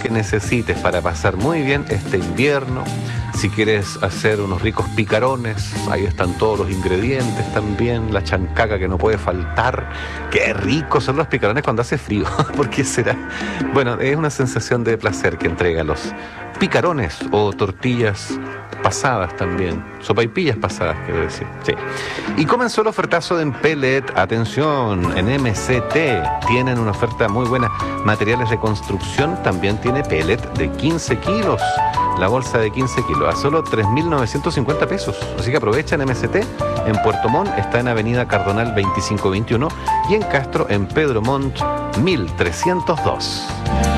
que necesites para pasar muy bien este invierno. Si quieres hacer unos ricos picarones, ahí están todos los ingredientes también, la chancaca que no puede faltar. Qué ricos son los picarones cuando hace frío. ¿Por qué será? Bueno, es una sensación de placer que entregan los picarones o tortillas pasadas también, sopaipillas pasadas, quiero decir. Sí. Y comenzó el ofertazo en pellet. Atención, en MCT tienen una oferta muy buena. Materiales de construcción también tiene pellet de 15 kilos. La bolsa de 15 kilos a solo 3.950 pesos. Así que aprovechen MCT. En Puerto Montt está en Avenida Cardonal 2521 y en Castro en Pedro Montt 1302.